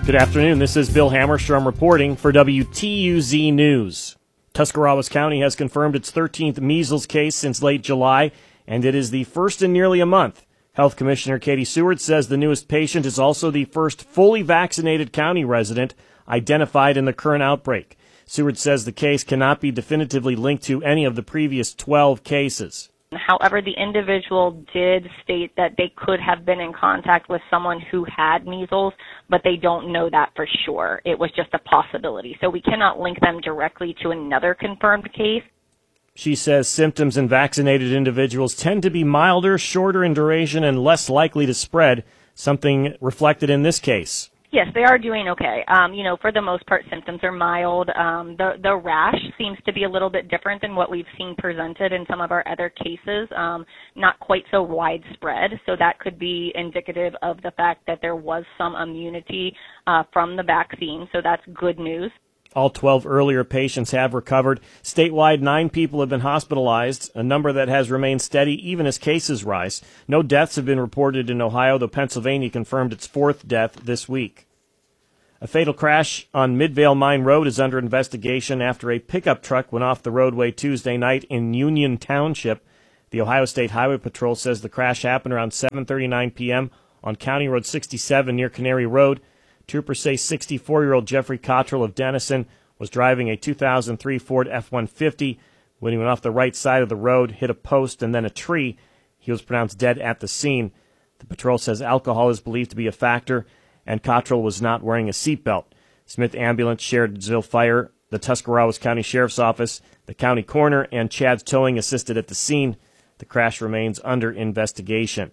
Good afternoon. This is Bill Hammerstrom reporting for WTUZ News. Tuscarawas County has confirmed its 13th measles case since late July, and it is the first in nearly a month. Health Commissioner Katie Seward says the newest patient is also the first fully vaccinated county resident identified in the current outbreak. Seward says the case cannot be definitively linked to any of the previous 12 cases. However, the individual did state that they could have been in contact with someone who had measles, but they don't know that for sure. It was just a possibility. So we cannot link them directly to another confirmed case. She says symptoms in vaccinated individuals tend to be milder, shorter in duration, and less likely to spread, something reflected in this case. Yes, they are doing okay. For the most part, symptoms are mild. The rash seems to be a little bit different than what we've seen presented in some of our other cases, not quite so widespread. So that could be indicative of the fact that there was some immunity from the vaccine. So that's good news. All 12 earlier patients have recovered. Statewide, 9 people have been hospitalized, a number that has remained steady even as cases rise. No deaths have been reported in Ohio, though Pennsylvania confirmed its 4th death this week. A fatal crash on Midvale Mine Road is under investigation after a pickup truck went off the roadway Tuesday night in Union Township. The Ohio State Highway Patrol says the crash happened around 7:39 p.m. on County Road 67 near Canary Road. Troopers say 64-year-old Jeffrey Cottrell of Denison was driving a 2003 Ford F-150 when he went off the right side of the road, hit a post and then a tree. He was pronounced dead at the scene. The patrol says alcohol is believed to be a factor, and Cottrell was not wearing a seatbelt. Smith Ambulance, Sharedville Fire, the Tuscarawas County Sheriff's Office, the county coroner, and Chad's Towing assisted at the scene. The crash remains under investigation.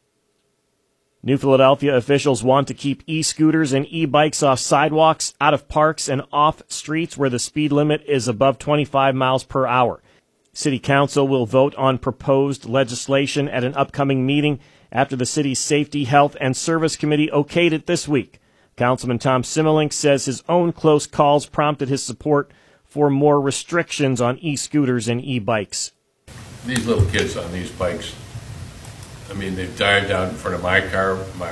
New Philadelphia officials want to keep e-scooters and e-bikes off sidewalks, out of parks, and off streets where the speed limit is above 25 miles per hour. City Council will vote on proposed legislation at an upcoming meeting after the city's Safety, Health, and Service Committee okayed it this week. Councilman Tom Similink says his own close calls prompted his support for more restrictions on e-scooters and e-bikes. These little kids on these bikes, they've dived out in front of my car, I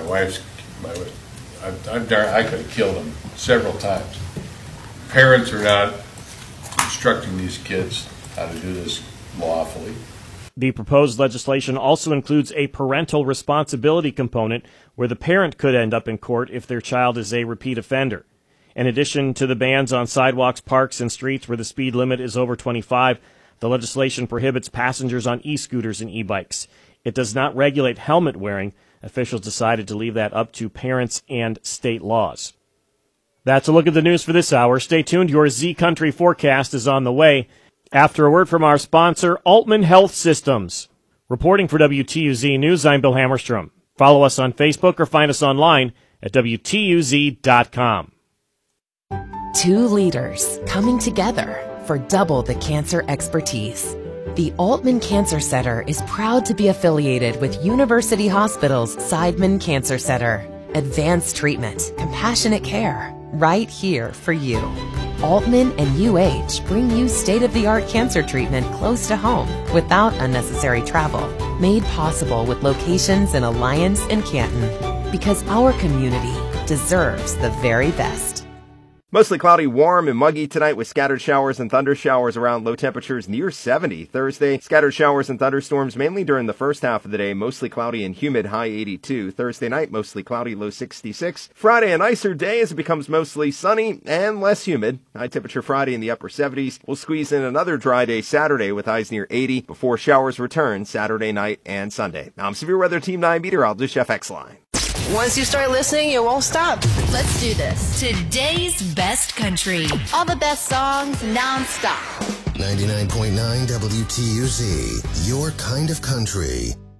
could have killed them several times. Parents are not instructing these kids how to do this lawfully. The proposed legislation also includes a parental responsibility component where the parent could end up in court if their child is a repeat offender. In addition to the bans on sidewalks, parks, and streets where the speed limit is over 25, the legislation prohibits passengers on e-scooters and e-bikes. It does not regulate helmet wearing. Officials decided to leave that up to parents and state laws. That's a look at the news for this hour. Stay tuned. Your Z Country forecast is on the way. After a word from our sponsor, Altman Health Systems. Reporting for WTUZ News, I'm Bill Hammerstrom. Follow us on Facebook or find us online at WTUZ.com. 2 leaders coming together for double the cancer expertise. The Altman Cancer Center is proud to be affiliated with University Hospital's Seidman Cancer Center. Advanced treatment, compassionate care, right here for you. Altman and UH bring you state-of-the-art cancer treatment close to home without unnecessary travel. Made possible with locations in Alliance and Canton. Because our community deserves the very best. Mostly cloudy, warm, and muggy tonight with scattered showers and thunder showers around low temperatures near 70. Thursday, scattered showers and thunderstorms mainly during the first half of the day. Mostly cloudy and humid, high 82. Thursday night, mostly cloudy, low 66. Friday, a nicer day as it becomes mostly sunny and less humid. High temperature Friday in the upper 70s. We'll squeeze in another dry day Saturday with highs near 80 before showers return Saturday night and Sunday. I'm Severe Weather Team 9 meteorologist Jeff Exline. Once you start listening, it won't stop. Let's do this. Today's best country. All the best songs, non-stop. 99.9 WTUZ, your kind of country.